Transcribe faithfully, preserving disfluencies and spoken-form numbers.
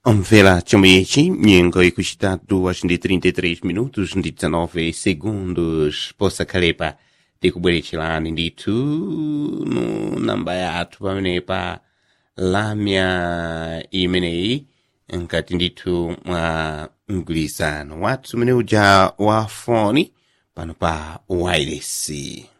Mvela chomwechi, nyengo ikuchita duas de trinta e três minutos de dezenove segundos posa kalepa tikubweretserani ndithu no namba yathu pamenepa lamya imeneyi nkati ndithu mwa mgwirizano wathu umene uja wa foni pano pa wireless.